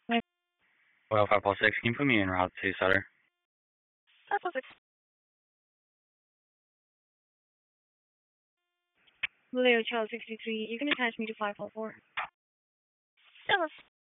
Well, 546, can you put me in route to Sutter? 546. Valero Child 63, you can attach me to 544. Dallas.